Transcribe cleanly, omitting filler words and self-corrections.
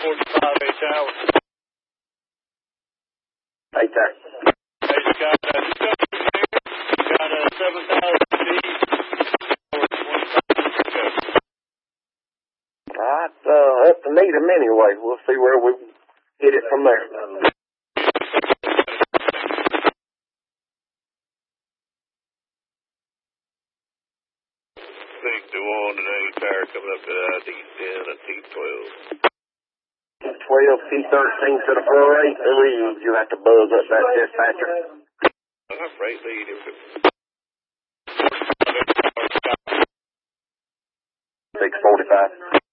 45 H-hour. Hey, sir. Hey, you got Discovery there. You got 7,000 feet or 25 Up to meet him anyway. We'll see where we hit it from there. 6 to 1 today, tower coming up to D10 and T12. 12, T13 to the 48 lead. You have to buzz up that dispatcher. Freight lead. 645.